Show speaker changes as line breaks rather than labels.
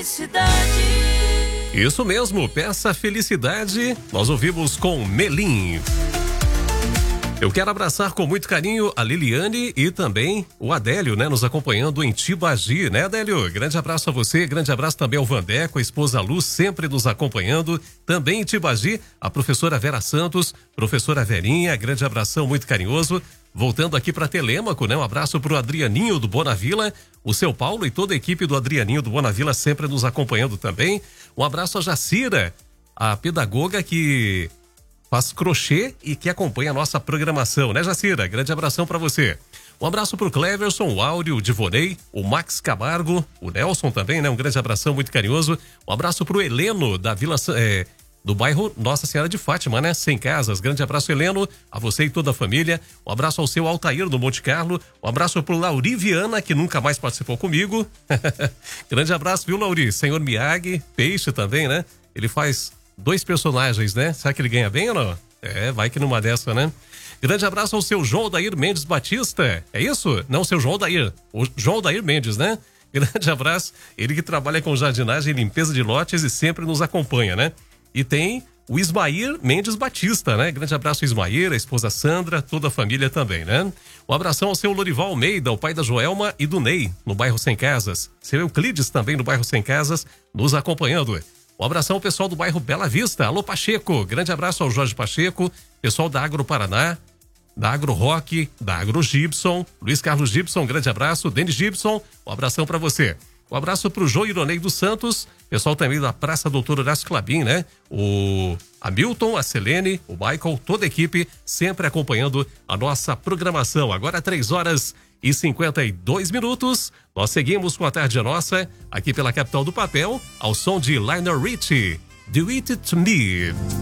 Isso mesmo, peça felicidade, nós ouvimos com Melim. Eu quero abraçar com muito carinho a Liliane e também o Adélio, né? Nos acompanhando em Tibagi, né, Adélio? Grande abraço a você, grande abraço também ao Vandeco, a esposa Lu, sempre nos acompanhando. Também em Tibagi, a professora Vera Santos, professora Verinha, grande abração muito carinhoso. Voltando aqui para Telêmaco, né? Um abraço pro Adrianinho do Bonavila, o seu Paulo e toda a equipe do Adrianinho do Bonavila sempre nos acompanhando também. Um abraço a Jacira, a pedagoga que faz crochê e que acompanha a nossa programação, né, Jacira? Grande abração para você. Um abraço pro Cleverson, o Áureo, o Divonei, o Max Camargo, o Nelson também, né? Um grande abração muito carinhoso. Um abraço pro Heleno da Vila do bairro Nossa Senhora de Fátima, né? Sem Casas. Grande abraço, Heleno, a você e toda a família. Um abraço ao seu Altair do Monte Carlo. Um abraço pro Lauri Viana, que nunca mais participou comigo. Grande abraço, viu, Lauri? Senhor Miyagi, Peixe também, né? Ele faz 2 personagens, né? Será que ele ganha bem ou não? Vai que numa dessa, né? Grande abraço ao seu João Dair Mendes Batista. É isso? Não, seu João Dair. O João Dair Mendes, né? Grande abraço. Ele que trabalha com jardinagem e limpeza de lotes e sempre nos acompanha, né? E tem o Ismair Mendes Batista, né? Grande abraço, Ismair, a esposa Sandra, toda a família também, né? Um abração ao seu Lorival Almeida, o pai da Joelma e do Ney, no bairro Sem Casas. Seu Euclides também no bairro Sem Casas, nos acompanhando. Um abração ao pessoal do bairro Bela Vista. Alô, Pacheco. Grande abraço ao Jorge Pacheco, pessoal da Agro Paraná, da Agro Rock, da Agro Gibson, Luiz Carlos Gibson, grande abraço. Denis Gibson, um abração para você. Um abraço pro João Ironei dos Santos, pessoal também da Praça Doutor Horácio Clabin, né? O Hamilton, a Selene, o Michael, toda a equipe sempre acompanhando a nossa programação. Agora 3h52. Nós seguimos com a Tarde Nossa, aqui pela capital do papel, ao som de Lionel Richie, Do It To Me.